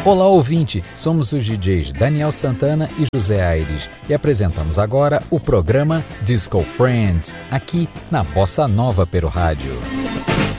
Olá, ouvinte! Somos os DJs Daniel Santana e José Aires e apresentamos agora o programa Disco Friends, aqui na Bossa Nova pelo rádio.